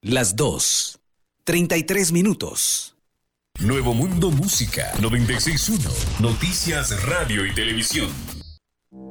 las 2:33. Nuevo Mundo Música 96.1. Noticias, radio y televisión.